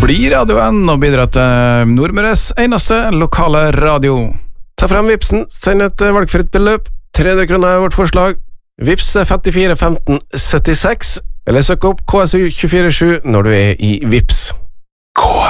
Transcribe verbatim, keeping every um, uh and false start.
Bli radioen og bidra til Nordmøres eneste lokale radio. Ta frem Vipsen, send et valgfritt beløp. tre hundre kroner er vårt forslag. Vips er femtifire femten syttiseks, eller søk opp K S U to fire sju når du er i Vips. K